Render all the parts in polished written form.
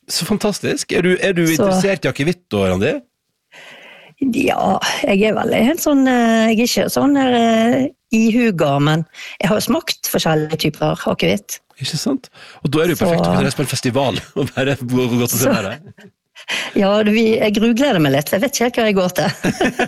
Så fantastisk. Er du interessert i akevitt da, Randi? Ja, jeg vel helt sånn, jeg ikke sånn ihuga, men jeg har smakt forskjellige typer akevitt. Ikke sant? Og da er det jo perfekt å kunne reise på en festival og bare gå godt og se det. Ja, jeg grugleder meg litt, jeg vet ikke hva jeg går til.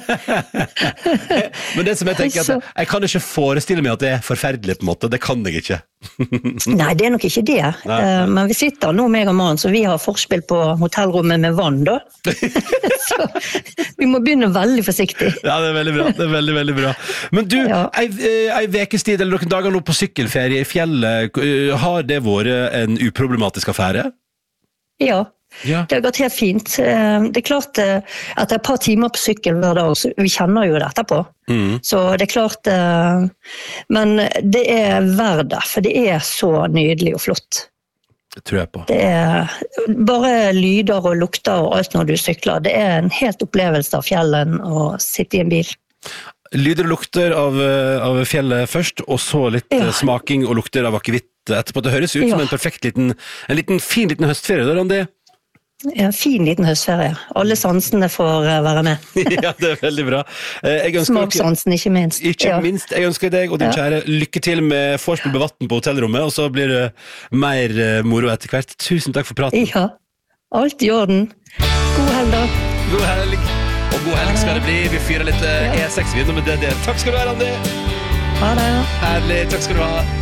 Men det som jeg tenker at jeg kan ikke forestille meg at det er forferdelig på en måte, det kan jeg ikke. Nei, det er nok ikke det. Men vi sitter nå, meg og mannen, så vi har forspill på hotellrommet med vann da. Så vi må begynne veldig forsiktig. Ja, det er veldig bra, det er veldig, veldig bra. Men du, ei vekestid eller noen dager nå på sykkelferie i fjellet, har det vært en uproblematisk affære? Ja. Det har gått helt fint. Det er klart at et par timer på sykkel hver dag, så vi kjenner jo dette på. Så det er klart, men det er verdt det, for det er så nydelig og flott. Det tror jeg på. Det er bare lyder og lukter og alt når du sykler. Det er en helt opplevelse av fjellen å sitte i en bil. Lyder og lukter av fjellet først, og så litt smaking og lukter av akevitt etterpå. Det høres ut som en perfekt fin liten høstferie, da, Randi? Ja, fin liten høstferie. Alle sansene får være med. Ja, det er veldig bra. Smakssansen, ikke minst. Ikke minst. Jeg ønsker deg og din kjære lykke til med vorspiel med vatten på hotellrommet, og så blir det mer moro etter hvert. Tusen takk for praten. Ja, alt i orden. God helg da. God helg. Og god helg skal det bli. Vi fyrer litt E6-vin med det. Takk skal du ha, Randi. Ha det. Herlig. Takk skal du ha.